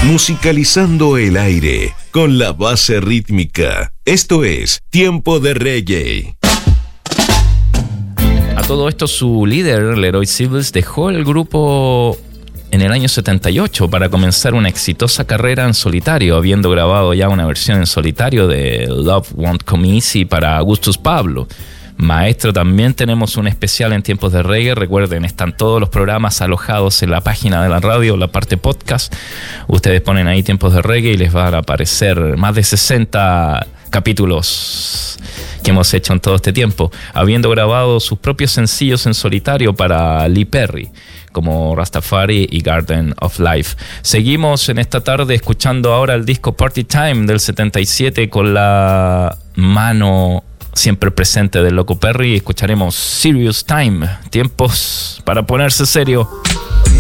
musicalizando el aire con la base rítmica. Esto es Tiempo de Reggae. A todo esto, su líder, Leroy Sibbles, dejó el grupo en el año 78 para comenzar una exitosa carrera en solitario, habiendo grabado ya una versión en solitario de Love Won't Come Easy para Augustus Pablo. Maestro, también tenemos un especial en Tiempos de Reggae. Recuerden, están todos los programas alojados en la página de la radio, la parte podcast. Ustedes ponen ahí Tiempos de Reggae y les van a aparecer más de 60 capítulos que hemos hecho en todo este tiempo, habiendo grabado sus propios sencillos en solitario para Lee Perry, como Rastafari y Garden of Life. Seguimos en esta tarde escuchando ahora el disco Party Time del 77 con la mano siempre presente del Loco Perry. Escucharemos Serious Time, tiempos para ponerse serio.